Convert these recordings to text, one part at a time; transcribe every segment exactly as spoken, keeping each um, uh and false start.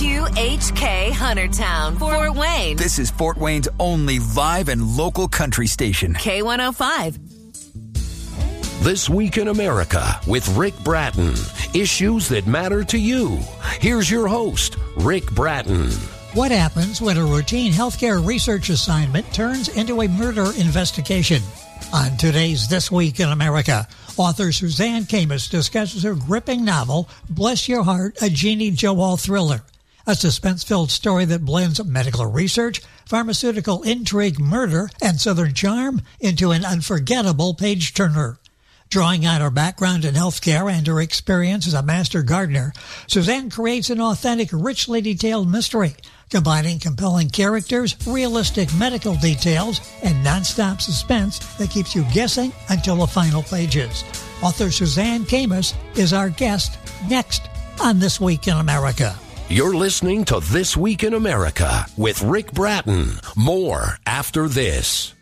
Q H K Huntertown, Fort Wayne. This is Fort Wayne's only live and local country station. K one oh five. This Week in America with Rick Bratton. Issues that matter to you. Here's your host, Rick Bratton. What happens when a routine healthcare research assignment turns into a murder investigation? On today's This Week in America, author Suzanne Camus discusses her gripping novel, Bless Your Heart, a Jeannie Johal thriller. A suspense-filled story that blends medical research, pharmaceutical intrigue, murder, and Southern charm into an unforgettable page-turner. Drawing on her background in healthcare and her experience as a master gardener, Suzanne creates an authentic, richly detailed mystery, combining compelling characters, realistic medical details, and nonstop suspense that keeps you guessing until the final pages. Author Suzanne Camus is our guest next on This Week in America. You're listening to This Week in America with Rick Bratton. More after this.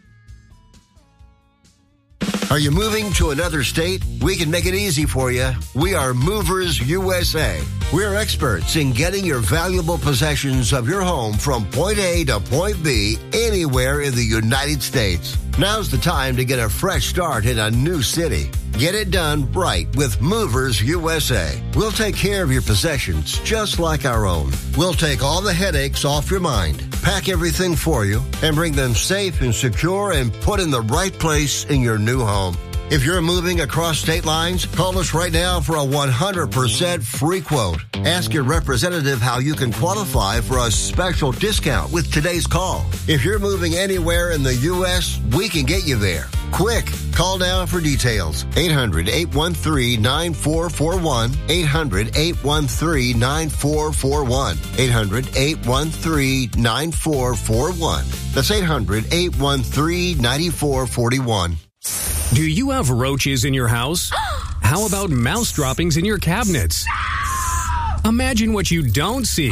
Are you moving to another state? We can make it easy for you. We are Movers U S A. We're experts in getting your valuable possessions of your home from point A to point B anywhere in the United States. Now's the time to get a fresh start in a new city. Get it done right with Movers U S A. We'll take care of your possessions just like our own. We'll take all the headaches off your mind, pack everything for you, and bring them safe and secure and put in the right place in your new home. If you're moving across state lines, call us right now for a one hundred percent free quote. Ask your representative how you can qualify for a special discount with today's call. If you're moving anywhere in the U S, we can get you there. Quick, call now for details. eight hundred, eight one three, nine four four one. eight hundred, eight one three, nine four four one. eight hundred, eight one three, nine four four one. That's eight hundred, eight one three, nine four four one. Do you have roaches in your house? How about mouse droppings in your cabinets? Imagine what you don't see.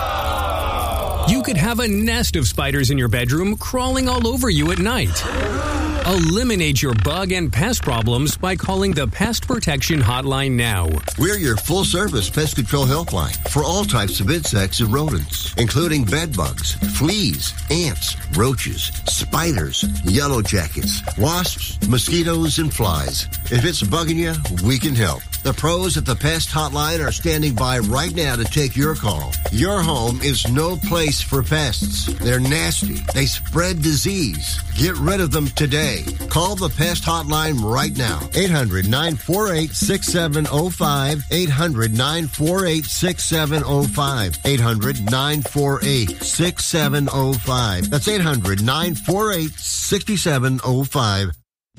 You could have a nest of spiders in your bedroom crawling all over you at night. Eliminate your bug and pest problems by calling the Pest Protection Hotline now. We're your full-service pest control helpline for all types of insects and rodents, including bed bugs, fleas, ants, roaches, spiders, yellow jackets, wasps, mosquitoes, and flies. If it's bugging you, we can help. The pros at the Pest Hotline are standing by right now to take your call. Your home is no place for pests. They're nasty. They spread disease. Get rid of them today. Call the Pest Hotline right now. eight hundred, nine four eight, six seven zero five. eight hundred, nine four eight, six seven zero five. eight hundred, nine four eight, six seven zero five. That's eight hundred, nine four eight, six seven zero five.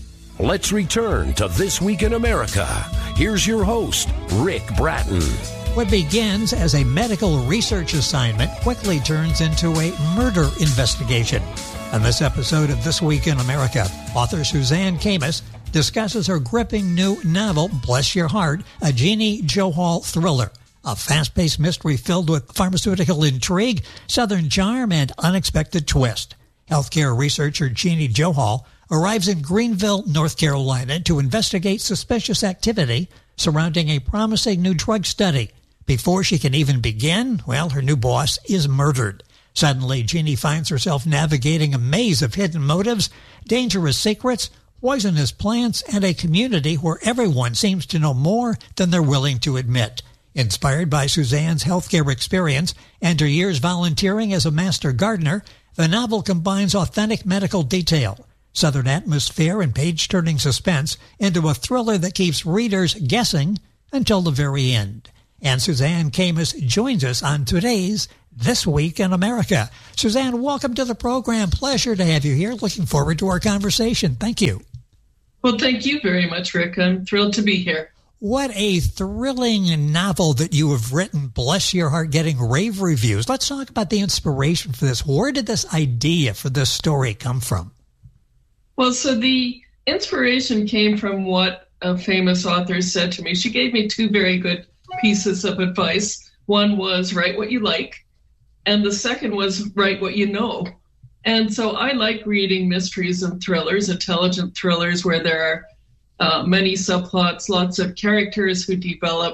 Let's return to This Week in America. Here's your host, Rick Bratton. What begins as a medical research assignment quickly turns into a murder investigation. On this episode of This Week in America, author Suzanne Camus discusses her gripping new novel, Bless Your Heart, a Jeannie Johal thriller. A fast-paced mystery filled with pharmaceutical intrigue, Southern charm, and unexpected twist. Healthcare researcher Jeannie Johal arrives in Greenville, North Carolina to investigate suspicious activity surrounding a promising new drug study. Before she can even begin, well, her new boss is murdered. Suddenly, Jeannie finds herself navigating a maze of hidden motives, dangerous secrets, poisonous plants, and a community where everyone seems to know more than they're willing to admit. Inspired by Suzanne's healthcare experience and her years volunteering as a master gardener, the novel combines authentic medical detail, Southern atmosphere, and page-turning suspense into a thriller that keeps readers guessing until the very end. And Suzanne Camus joins us on today's This Week in America. Suzanne, welcome to the program. Pleasure to have you here. Looking forward to our conversation. Thank you. Well, thank you very much, Rick. I'm thrilled to be here. What a thrilling novel that you have written, Bless Your Heart, getting rave reviews. Let's talk about the inspiration for this. Where did this idea for this story come from? Well, so the inspiration came from what a famous author said to me. She gave me two very good pieces of advice. One was write what you like, and the second was write what you know. And so I like reading mysteries and thrillers, intelligent thrillers where there are uh, many subplots, lots of characters who develop,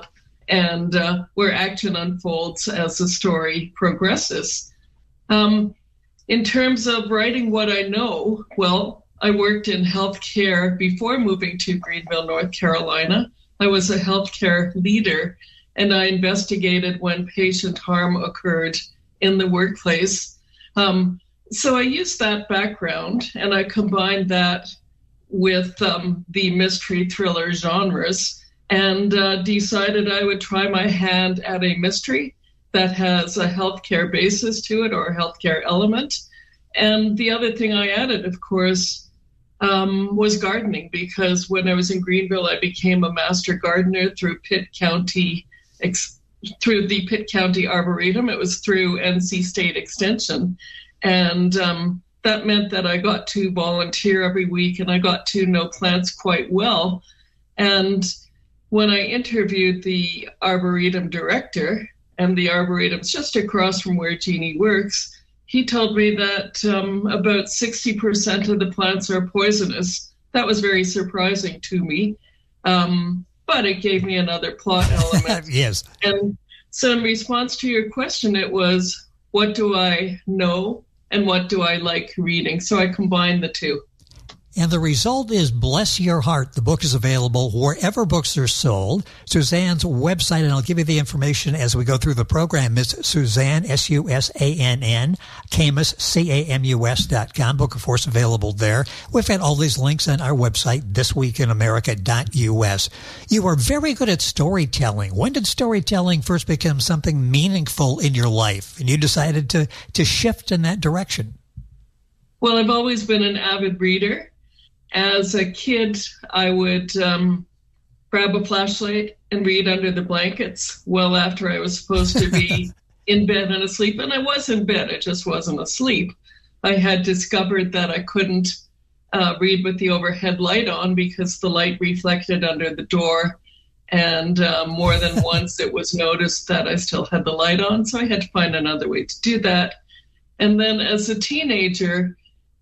and uh, where action unfolds as the story progresses. Um, in terms of writing what I know, well, I worked in healthcare before moving to Greenville, North Carolina. I was a healthcare leader, and I investigated when patient harm occurred in the workplace. Um, so I used that background, and I combined that with um, the mystery thriller genres, and uh, decided I would try my hand at a mystery that has a healthcare basis to it or a healthcare element. And the other thing I added, of course, um, was gardening, because when I was in Greenville, I became a master gardener through Pitt County, ex- through the Pitt County Arboretum. It was through N C State Extension. And um, that meant that I got to volunteer every week, and I got to know plants quite well. And when I interviewed the Arboretum director, and the Arboretum's just across from where Jeannie works, he told me that um, about sixty percent of the plants are poisonous. That was very surprising to me, um, but it gave me another plot element. Yes. And so in response to your question, it was, what do I know and what do I like reading? So I combined the two. And the result is Bless Your Heart. The book is available wherever books are sold. Suzanne's website, and I'll give you the information as we go through the program, is Suzanne, S U S A N N, Camus, C A M U S dot com. Book, of course, available there. We've got all these links on our website, this week in america dot U S. You are very good at storytelling. When did storytelling first become something meaningful in your life, and you decided to, to shift in that direction? Well, I've always been an avid reader. As a kid, I would um, grab a flashlight and read under the blankets well after I was supposed to be in bed and asleep. And I was in bed, I just wasn't asleep. I had discovered that I couldn't uh, read with the overhead light on because the light reflected under the door. And uh, more than once it was noticed that I still had the light on. So I had to find another way to do that. And then as a teenager,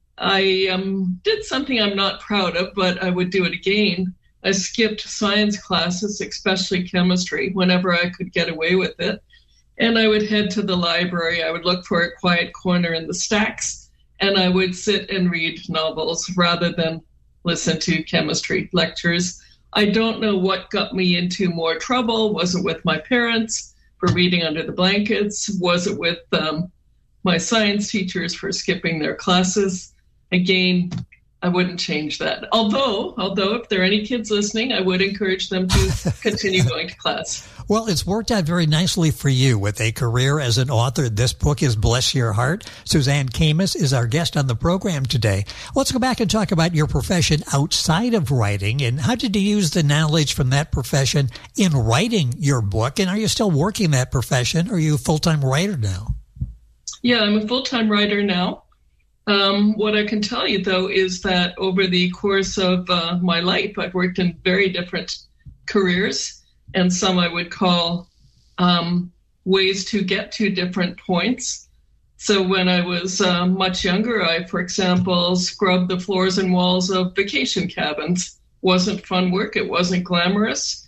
I um, did something I'm not proud of, but I would do it again. I skipped science classes, especially chemistry, whenever I could get away with it. And I would head to the library. I would look for a quiet corner in the stacks, and I would sit and read novels rather than listen to chemistry lectures. I don't know what got me into more trouble. Was it with my parents for reading under the blankets? Was it with um, my science teachers for skipping their classes? Again, I wouldn't change that. Although, although if there are any kids listening, I would encourage them to continue going to class. Well, it's worked out very nicely for you with a career as an author. This book is Bless Your Heart. Suzanne Camus is our guest on the program today. Let's go back and talk about your profession outside of writing, and how did you use the knowledge from that profession in writing your book? And are you still working that profession, or are you a full-time writer now? Yeah, I'm a full-time writer now. Um, what I can tell you, though, is that over the course of uh, my life, I've worked in very different careers, and some I would call um, ways to get to different points. So when I was uh, much younger, I, for example, scrubbed the floors and walls of vacation cabins. Wasn't fun work. It wasn't glamorous,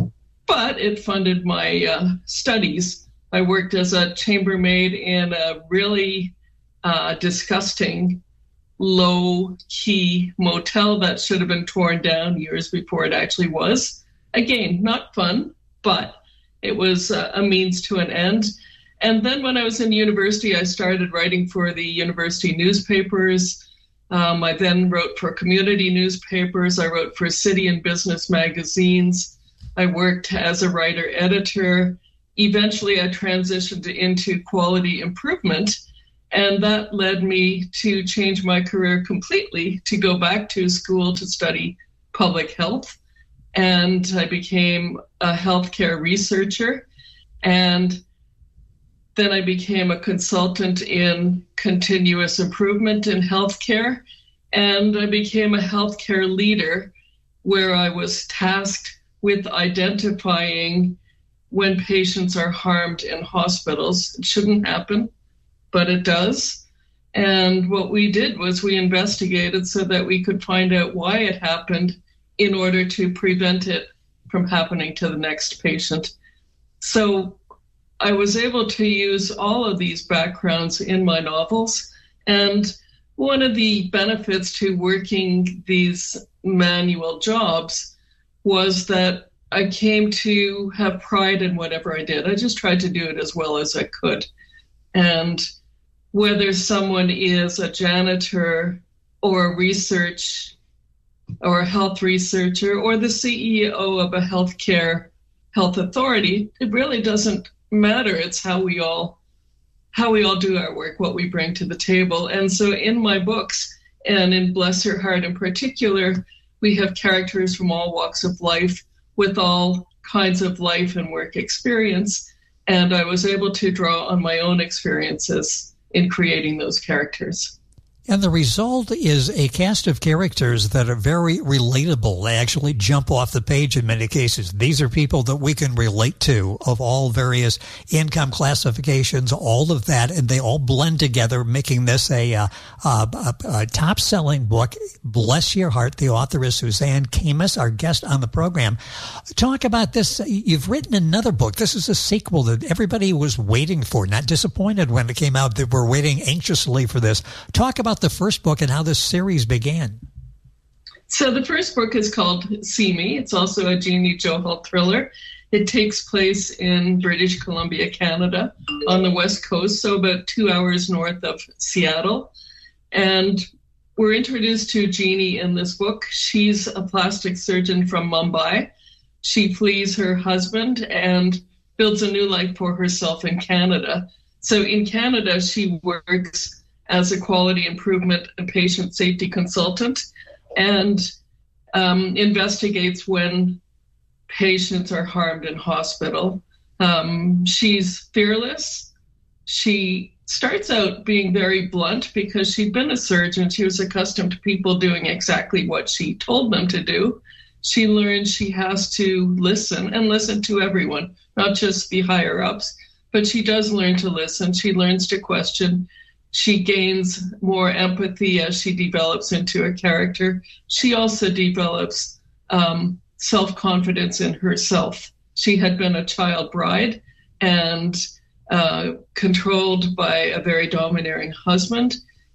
but it funded my uh, studies. I worked as a chambermaid in a really Uh, disgusting, low-key motel that should have been torn down years before it actually was. Again, not fun, but it was uh, a means to an end. And then when I was in university, I started writing for the university newspapers. Um, I then wrote for community newspapers. I wrote for city and business magazines. I worked as a writer-editor. Eventually, I transitioned into quality improvement. And that led me to change my career completely, to go back to school to study public health. And I became a healthcare researcher. And then I became a consultant in continuous improvement in healthcare. And I became a healthcare leader, where I was tasked with identifying when patients are harmed in hospitals. It shouldn't happen, but it does. And what we did was we investigated so that we could find out why it happened in order to prevent it from happening to the next patient. So I was able to use all of these backgrounds in my novels. And one of the benefits to working these manual jobs was that I came to have pride in whatever I did. I just tried to do it as well as I could. And whether someone is a janitor or a research or a health researcher or the C E O of a healthcare health authority, it really doesn't matter. It's how we all how we all do our work, what we bring to the table. And so in my books, and in Bless Your Heart in particular, we have characters from all walks of life with all kinds of life and work experience. And I was able to draw on my own experiences in creating those characters. And the result is a cast of characters that are very relatable. They actually jump off the page in many cases. These are people that we can relate to of all various income classifications, all of that, and they all blend together, making this a, uh, a, a top-selling book. Bless Your Heart. The author is Suzanne Camus, our guest on the program. Talk about this. You've written another book. This is a sequel that everybody was waiting for, not disappointed when it came out. They were waiting anxiously for this. Talk about the first book and how this series began. So the first book is called See Me. It's also a Jeannie Johal thriller. It takes place in British Columbia, Canada, on the West Coast, so about two hours north of Seattle. And we're introduced to Jeannie in this book. She's a plastic surgeon from Mumbai. She flees her husband and builds a new life for herself in Canada. So in Canada, she works as a quality improvement and patient safety consultant and um, investigates when patients are harmed in hospital. Um, she's fearless. She starts out being very blunt because she'd been a surgeon. She was accustomed to people doing exactly what she told them to do. She learns she has to listen and listen to everyone, not just the higher ups, but she does learn to listen. She learns to question. She gains more empathy as she develops into a character. She also develops um, self-confidence in herself. She had been a child bride and uh, controlled by a very domineering husband.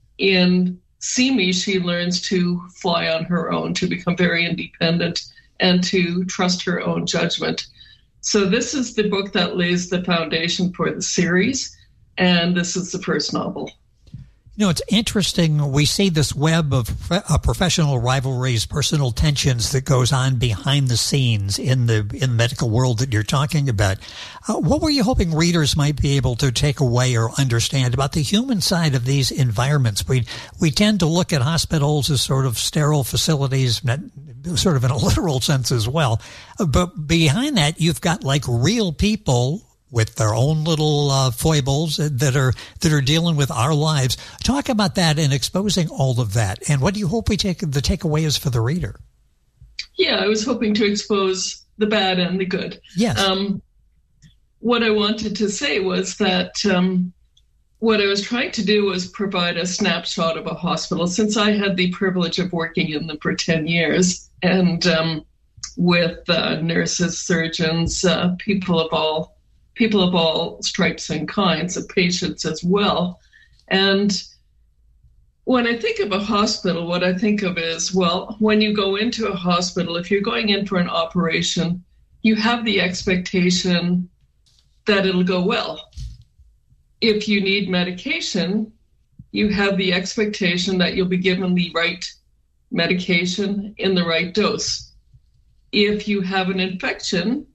In See Me, she learns to fly on her own, to become very independent and to trust her own judgment. So this is the book that lays the foundation for the series, and this is the first novel. You know, it's interesting. We see this web of uh, professional rivalries, personal tensions that goes on behind the scenes in the in the medical world that you're talking about. Uh, what were you hoping readers might be able to take away or understand about the human side of these environments? We we tend to look at hospitals as sort of sterile facilities, not, sort of in a literal sense as well. But behind that, you've got like real people with their own little uh, foibles that are that are dealing with our lives. Talk about that and exposing all of that. And what do you hope we take the takeaway is for the reader? Yeah, I was hoping to expose the bad and the good. Yes. Um, what I wanted to say was that um, what I was trying to do was provide a snapshot of a hospital, since I had the privilege of working in them for ten years and um, with uh, nurses, surgeons, uh, people of all people of all stripes and kinds, of patients as well. And when I think of a hospital, what I think of is, well, when you go into a hospital, if you're going in for an operation, you have the expectation that it'll go well. If you need medication, you have the expectation that you'll be given the right medication in the right dose. If you have an infection,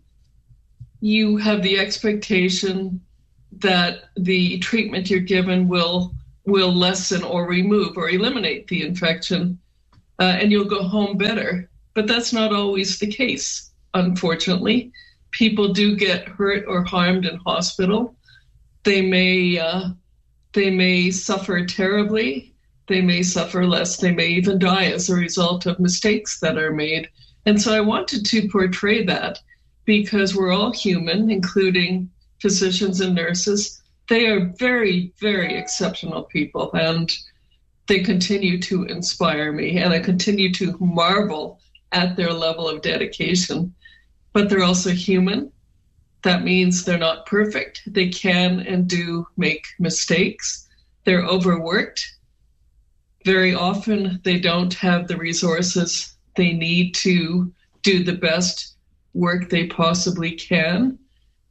you have the expectation that the treatment you're given will will lessen or remove or eliminate the infection, uh, and you'll go home better. But that's not always the case, unfortunately. People do get hurt or harmed in hospital. They may uh, they may suffer terribly. They may suffer less. They may even die as a result of mistakes that are made. And so I wanted to portray that, because we're all human, including physicians and nurses. They are very, very exceptional people, and they continue to inspire me, and I continue to marvel at their level of dedication. But they're also human, That means they're not perfect. They can and do make mistakes. They're overworked. Very often they don't have the resources they need to do the best work they possibly can.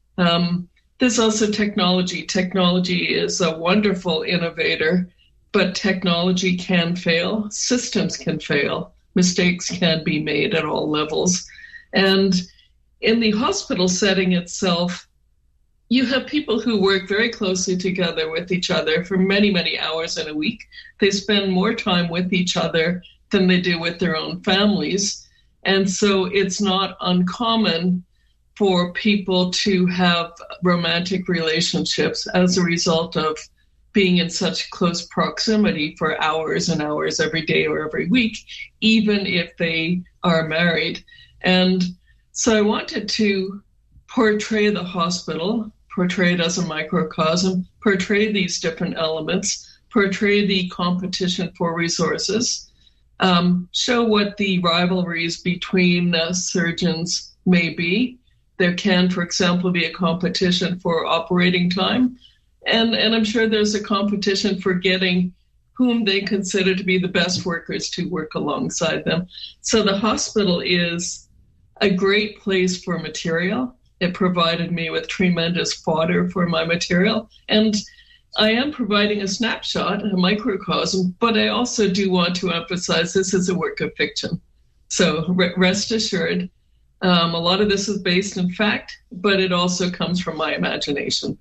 Um, there's also technology. Technology is a wonderful innovator, but technology can fail. Systems can fail. Mistakes can be made at all levels. And in the hospital setting itself, you have people who work very closely together with each other for many, many hours in a week. They spend more time with each other than they do with their own families. And so it's not uncommon for people to have romantic relationships as a result of being in such close proximity for hours and hours every day or every week, even if they are married. And so I wanted to portray the hospital, portray it as a microcosm, portray these different elements, portray the competition for resources, um, show what the rivalries between uh, surgeons may be. There can, for example, be a competition for operating time, and, and I'm sure there's a competition for getting whom they consider to be the best workers to work alongside them. So the hospital is a great place for material. It provided me with tremendous fodder for my material. And I am providing a snapshot, a microcosm, but I also do want to emphasize this is a work of fiction. So rest assured, um, a lot of this is based in fact, but it also comes from my imagination.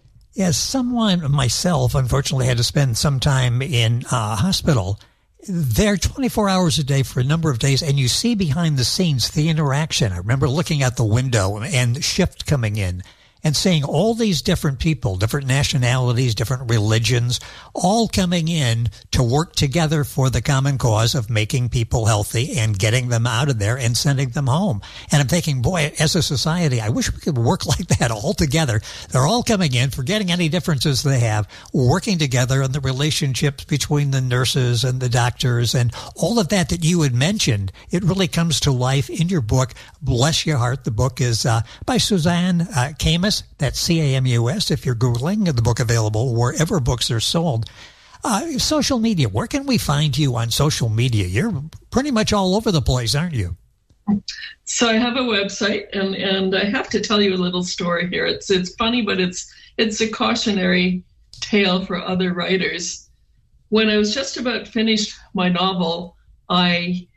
As someone myself, unfortunately, had to spend some time in a hospital, they're twenty-four hours a day for a number of days, and you see behind the scenes the interaction. I remember looking out the window and shift coming in and seeing all these different people, different nationalities, different religions, all coming in to work together for the common cause of making people healthy and getting them out of there and sending them home. And I'm thinking, boy, as a society, I wish we could work like that all together. They're all coming in, forgetting any differences they have, working together on the relationships between the nurses and the doctors and all of that that you had mentioned. It really comes to life in your book, Bless Your Heart. The book is uh, by Suzanne uh, Camus. That's C A M U S. If you're Googling, the book available wherever books are sold. Uh, social media, where can we find you on social media? You're pretty much all over the place, aren't you? So I have a website, and, and I have to tell you a little story here. It's it's funny, but it's it's a cautionary tale for other writers. When I was just about finished my novel, I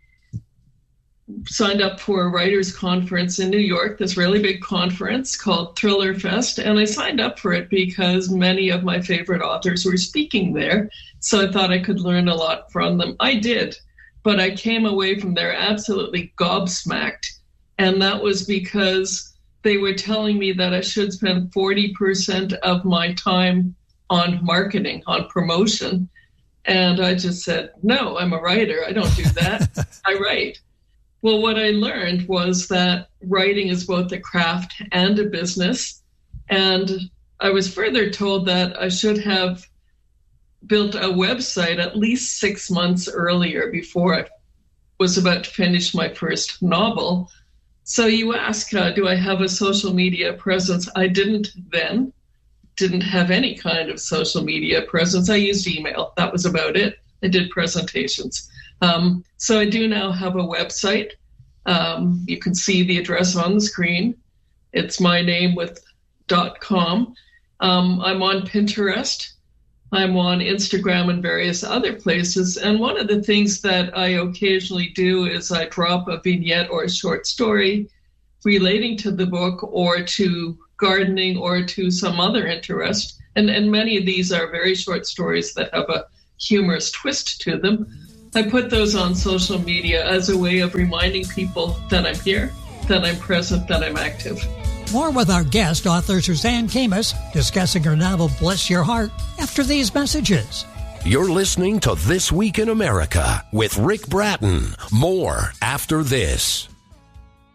signed up for a writers' conference in New York, this really big conference called Thriller Fest, and I signed up for it because many of my favorite authors were speaking there, so I thought I could learn a lot from them. I did, but I came away from there absolutely gobsmacked, and that was because they were telling me that I should spend forty percent of my time on marketing, on promotion, and I just said, no, I'm a writer. I don't do that. I write. Well, what I learned was that writing is both a craft and a business. And I was further told that I should have built a website at least six months earlier before I was about to finish my first novel. So you ask, uh, do I have a social media presence? I didn't then, didn't have any kind of social media presence. I used email. That was about it. I did presentations. Um, so I do now have a website. Um, you can see the address on the screen. It's my name with .com. Um, I'm on Pinterest. I'm on Instagram and various other places. And one of the things that I occasionally do is I drop a vignette or a short story relating to the book or to gardening or to some other interest. And, and many of these are very short stories that have a humorous twist to them. I put those on social media as a way of reminding people that I'm here, that I'm present, that I'm active. More with our guest, author Suzanne Camus, discussing her novel Bless Your Heart after these messages. You're listening to This Week in America with Rick Bratton. More after this.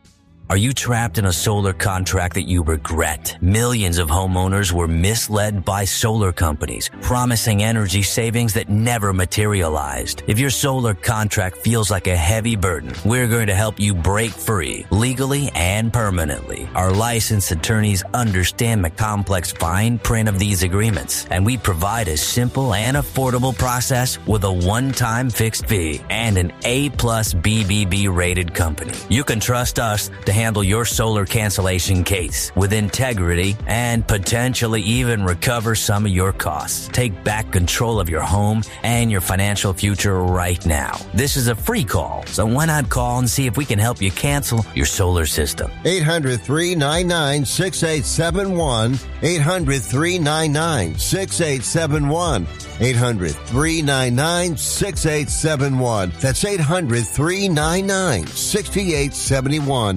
Are you trapped in a solar contract that you regret? Millions of homeowners were misled by solar companies, promising energy savings that never materialized. If your solar contract feels like a heavy burden, we're going to help you break free, legally and permanently. Our licensed attorneys understand the complex fine print of these agreements, and we provide a simple and affordable process with a one-time fixed fee and an A plus B B B rated company. You can trust us to handle your solar cancellation case with integrity and potentially even recover some of your costs. Take back control of your home and your financial future right now. This is a free call, so why not call and see if we can help you cancel your solar system? eight hundred, three nine nine, six eight seven one. eight hundred, three nine nine, six eight seven one. eight hundred, three nine nine, six eight seven one. That's eight hundred, three nine nine, six eight seven one.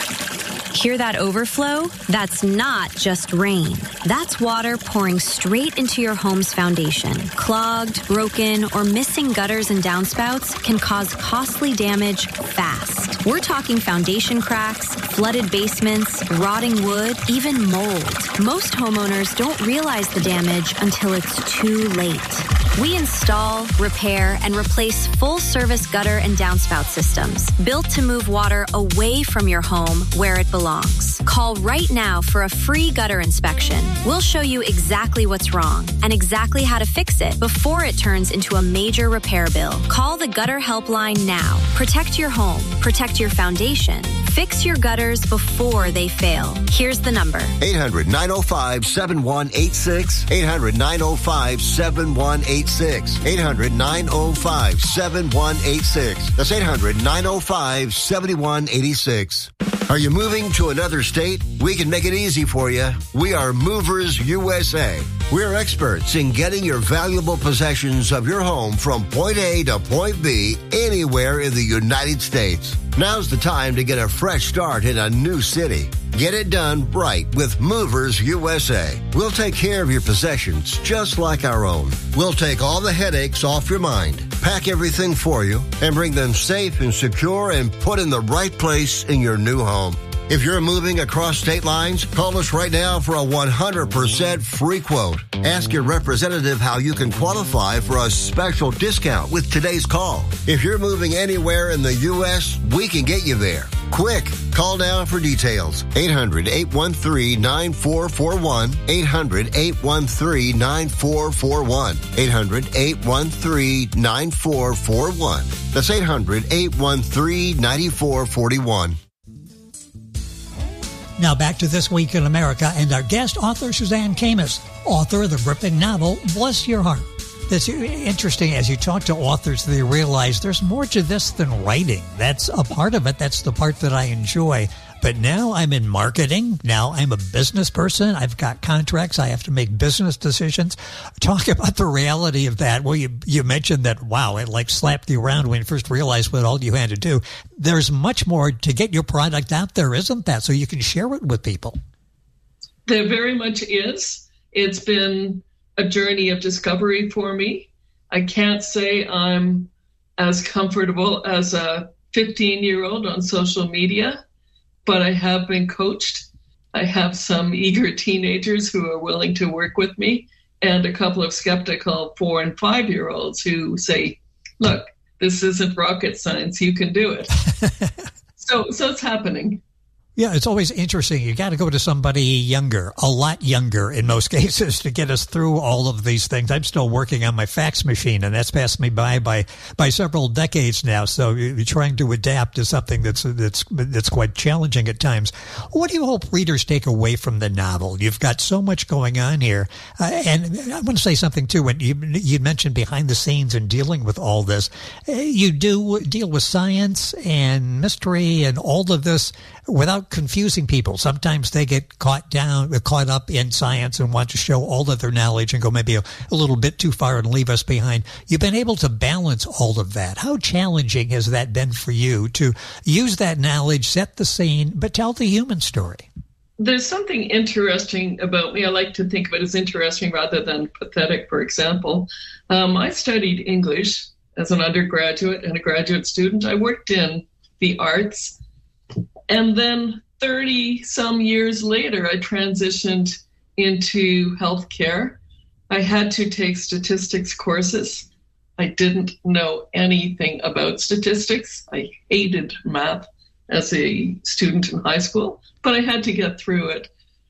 Hear that overflow? That's not just rain. That's water pouring straight into your home's foundation. Clogged, broken, or missing gutters and downspouts can cause costly damage fast. We're talking foundation cracks, flooded basements, rotting wood, even mold. Most homeowners don't realize the damage until it's too late. We install, repair, and replace full-service gutter and downspout systems built to move water away from your home where it belongs. Call right now for a free gutter inspection. We'll show you exactly what's wrong and exactly how to fix it before it turns into a major repair bill. Call the Gutter Helpline now. Protect your home. Protect your foundation. Fix your gutters before they fail. Here's the number. eight hundred, nine oh five, seven one eight six. eight hundred, nine oh five, seven one eight six. eight hundred, nine oh five, seven one eight six. That's eight hundred, nine oh five, seven one eight six. Are you moving to another state? We can make it easy for you. We are Movers U S A. We're experts in getting your valuable possessions of your home from point A to point B anywhere in the United States. Now's the time to get a fresh start in a new city. Get it done right with Movers U S A. We'll take care of your possessions just like our own. We'll take all the headaches off your mind, pack everything for you, and bring them safe and secure and put in the right place in your new home. If you're moving across state lines, call us right now for a one hundred percent free quote. Ask your representative how you can qualify for a special discount with today's call. If you're moving anywhere in the U S, we can get you there. Quick, call now for details. eight hundred, eight one three, nine four four one. eight hundred, eight one three, nine four four one. eight hundred, eight one three, nine four four one. That's eight hundred, eight one three, nine four four one. Now back to This Week in America and our guest, author Suzanne Camus, author of the gripping novel, Bless Your Heart. It's interesting, as you talk to authors, they realize there's more to this than writing. That's a part of it. That's the part that I enjoy. But now I'm in marketing. Now I'm a business person. I've got contracts. I have to make business decisions. Talk about the reality of that. Well, you, you mentioned that, wow, it like slapped you around when you first realized what all you had to do. There's much more to get your product out there, isn't that? So you can share it with people. There very much is. It's been a journey of discovery for me. I can't say I'm as comfortable as a fifteen-year-old on social media, but I have been coached. I have some eager teenagers who are willing to work with me and a couple of skeptical four and five-year-olds who say, look, this isn't rocket science. You can do it. so, so it's happening. Yeah, it's always interesting. You got to go to somebody younger, a lot younger in most cases, to get us through all of these things. I'm still working on my fax machine, and that's passed me by by, by several decades now. So you're trying to adapt to something that's that's that's quite challenging at times. What do you hope readers take away from the novel? You've got so much going on here, uh, and I want to say something too. When you you mentioned behind the scenes and dealing with all this, you do deal with science and mystery and all of this without confusing people. Sometimes they get caught down, caught up in science and want to show all of their knowledge and go maybe a, a little bit too far and leave us behind. You've been able to balance all of that. How challenging has that been for you to use that knowledge, set the scene, but tell the human story? There's something interesting about me. I like to think of it as interesting rather than pathetic, for example. Um, I studied English as an undergraduate and a graduate student. I worked in the arts And then thirty some years later, I transitioned into healthcare. I had to take statistics courses. I didn't know anything about statistics. I hated math as a student in high school, but I had to get through it.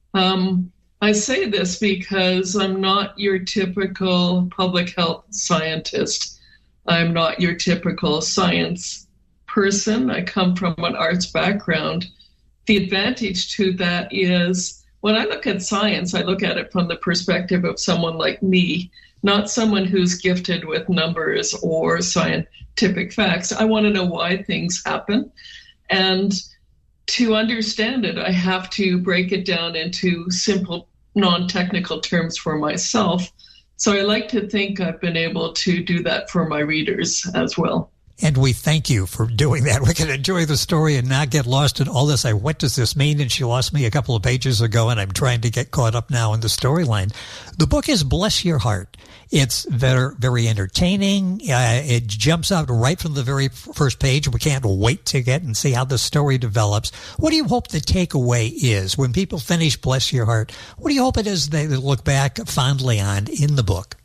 Um, I say this because I'm not your typical public health scientist. I'm not your typical science person. I come from an arts background. The advantage to that is when I look at science, I look at it from the perspective of someone like me, not someone who's gifted with numbers or scientific facts. I want to know why things happen. And to understand it, I have to break it down into simple, non-technical terms for myself. So I like to think I've been able to do that for my readers as well. And we thank you for doing that. We can enjoy the story and not get lost in all this. I, what does this mean? And she lost me a couple of pages ago, and I'm trying to get caught up now in the storyline. The book is Bless Your Heart. It's very, very entertaining. Uh, it jumps out right from the very first page. We can't wait to get and see how the story develops. What do you hope the takeaway is when people finish Bless Your Heart? What do you hope it is they look back fondly on in the book?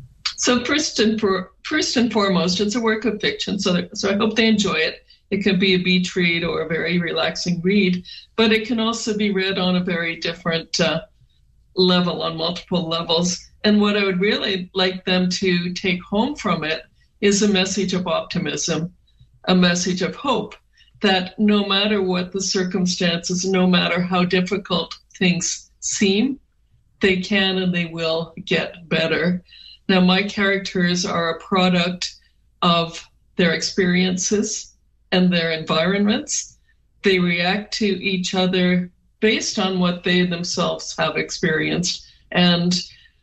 So first and for, first and foremost, it's a work of fiction, so, so I hope they enjoy it. It can be a beach read or a very relaxing read, but it can also be read on a very different uh, level, on multiple levels. And what I would really like them to take home from it is a message of optimism, a message of hope, that no matter what the circumstances, no matter how difficult things seem, they can and they will get better. Now, my characters are a product of their experiences and their environments. They react to each other based on what they themselves have experienced. And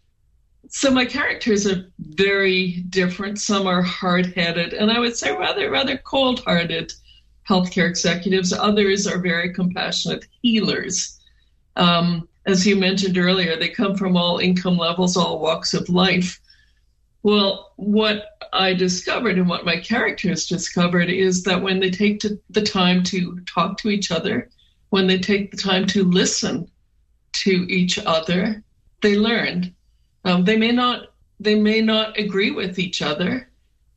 so my characters are very different. Some are hard-headed, and I would say rather, rather cold-hearted healthcare executives. Others are very compassionate healers. Um, as you mentioned earlier, they come from all income levels, all walks of life. Well, what I discovered and what my characters discovered is that when they take to the time to talk to each other, when they take the time to listen to each other, they learn. Um, they may not they may not agree with each other,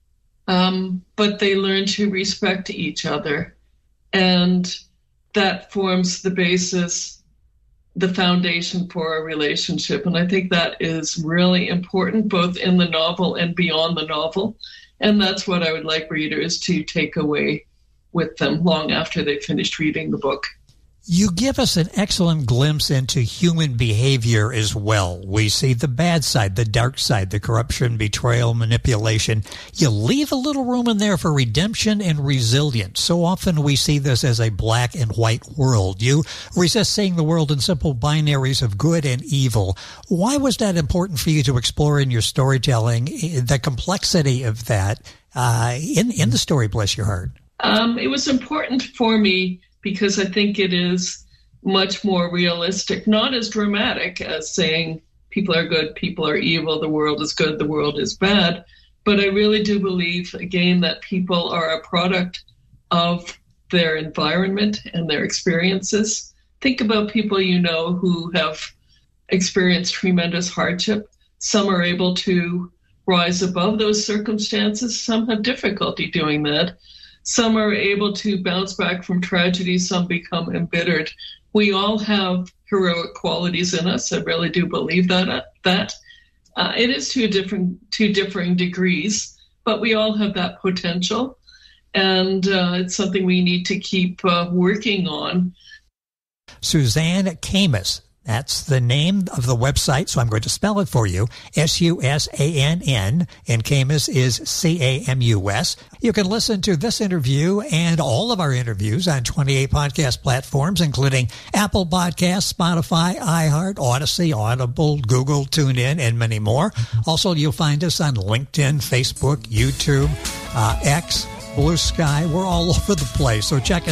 um, but they learn to respect each other. And that forms the basis, the foundation for a relationship. And I think that is really important, both in the novel and beyond the novel. And that's what I would like readers to take away with them long after they've finished reading the book. You give us an excellent glimpse into human behavior as well. We see the bad side, the dark side, the corruption, betrayal, manipulation. You leave a little room in there for redemption and resilience. So often we see this as a black and white world. You resist seeing the world in simple binaries of good and evil. Why was that important for you to explore in your storytelling, the complexity of that uh, in, in the story, Bless Your Heart? Um, it was important for me because I think it is much more realistic, not as dramatic as saying people are good, people are evil, the world is good, the world is bad. But I really do believe, again, that people are a product of their environment and their experiences. Think about people you know who have experienced tremendous hardship. Some are able to rise above those circumstances. Some have difficulty doing that. Some are able to bounce back from tragedy. Some become embittered. We all have heroic qualities in us. I really do believe that. That uh, it is to different, to differing degrees, but we all have that potential, and uh, it's something we need to keep uh, working on. Suzanne Camus. That's the name of the website, so I'm going to spell it for you. S U S A N N, and Camus is C A M U S. You can listen to this interview and all of our interviews on twenty-eight podcast platforms, including Apple Podcasts, Spotify, iHeart, Odyssey, Audible, Google, TuneIn, and many more. Also, you'll find us on LinkedIn, Facebook, YouTube, uh, X, Blue Sky. We're all over the place, so check us